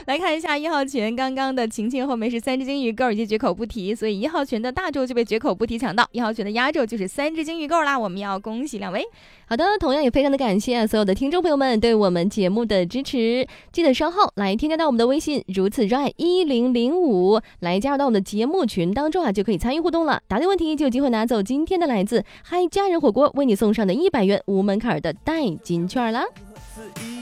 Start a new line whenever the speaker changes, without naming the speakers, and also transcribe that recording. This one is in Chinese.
来看一下1号群，刚刚的晴晴后面是3只金鱼钩以及绝口不提，所以1号群的大周就被绝口不提抢到，1号群的压轴就是3只金鱼钩啦，我们要恭喜2位。
好的，同样也非常的感谢所有的听众朋友们对我们节目的支持，记得稍后来添加到我们的微信如此热爱1005，来加入到我们的节目群当中就可以参与互动了，答对问题就有机会拿走今天的来自嗨家人火锅为你送上的100元无门槛的代金券啦。